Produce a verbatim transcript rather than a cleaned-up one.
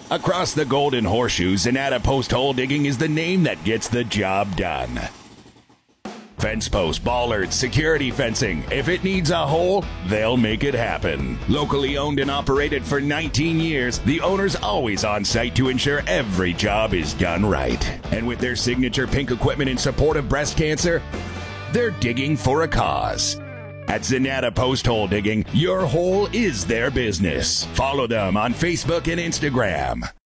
Across the Golden Horseshoe, Zanata Post Hole Digging is the name that gets the job done. Fence posts, bollards, security fencing. If it needs a hole, they'll make it happen. Locally owned and operated for nineteen years, the owner's always on site to ensure every job is done right. And with their signature pink equipment in support of breast cancer, they're digging for a cause. At Zanata Post Hole Digging, your hole is their business. Follow them on Facebook and Instagram.